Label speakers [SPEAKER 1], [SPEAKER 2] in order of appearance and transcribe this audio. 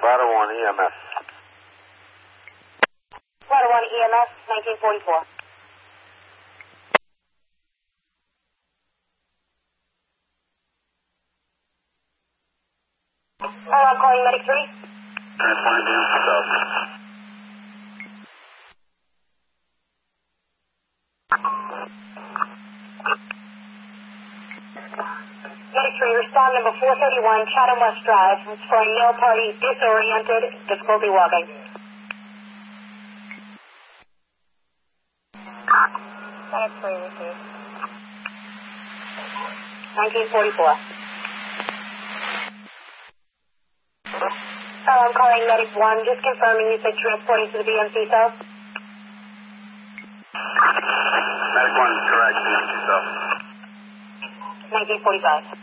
[SPEAKER 1] Ladder 1 EMS.
[SPEAKER 2] Ladder 1 EMS, 1944. I'm calling Medic 3.
[SPEAKER 1] Transponding to south.
[SPEAKER 2] Medic 3, respond number 431, Chatham West Drive. It's for a male party, disoriented, difficulty walking. Medic 3, received. 1944. I'm calling Medic 1, just confirming you said transporting to the BMC South.
[SPEAKER 1] Medic 1, correct, BMC South.
[SPEAKER 2] 1945.